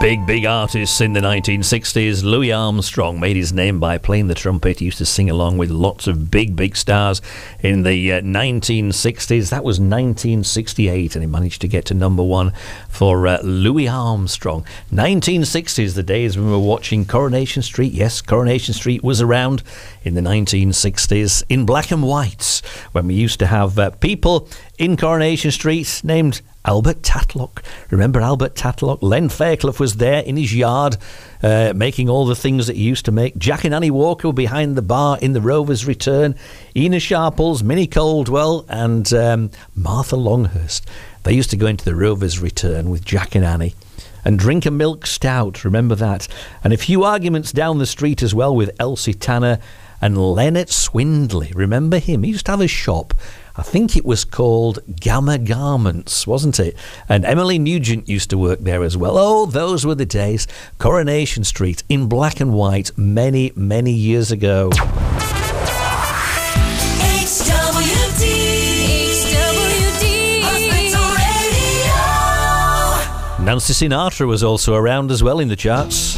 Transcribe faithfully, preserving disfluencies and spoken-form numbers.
Big, big artists in the nineteen sixties. Louis Armstrong made his name by playing the trumpet. He used to sing along with lots of big, big stars in the uh, nineteen sixties. That was nineteen sixty-eight, and he managed to get to number one for uh, Louis Armstrong. nineteen sixties, the days when we were watching Coronation Street. Yes, Coronation Street was around in the nineteen sixties in black and white, when we used to have uh, people in Coronation Street named Albert Tatlock. Remember Albert Tatlock? Len Fairclough was there in his yard uh, making all the things that he used to make. Jack and Annie Walker were behind the bar in The Rover's Return. Ina Sharples, Minnie Caldwell and um, Martha Longhurst. They used to go into The Rover's Return with Jack and Annie and drink a milk stout. Remember that? And a few arguments down the street as well with Elsie Tanner and Leonard Swindley. Remember him? He used to have a shop. I think it was called Gamma Garments, wasn't it? And Emily Nugent used to work there as well. Oh, those were the days. Coronation Street in black and white many, many years ago. H W D, H W D, Hospital Radio. Nancy Sinatra was also around as well in the charts.